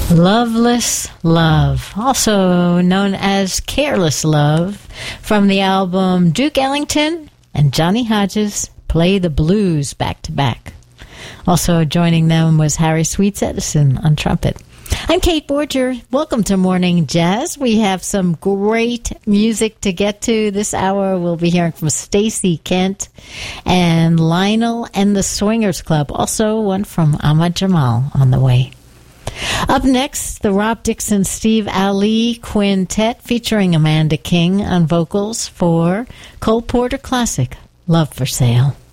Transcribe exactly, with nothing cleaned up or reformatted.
Loveless Love, also known as Careless Love, from the album Duke Ellington and Johnny Hodges Play the Blues back to back. Also joining them was Harry Sweets Edison on trumpet. I'm Kate Borger. Welcome to Morning Jazz. We have some great music to get to this hour. We'll be hearing from Stacey Kent and Lionel and the Swingers Club. Also one from Ahmad Jamal on the way. Up next, the Rob Dixon Steve Ali Quintet featuring Amanda King on vocals for Cole Porter classic, Love for Sale.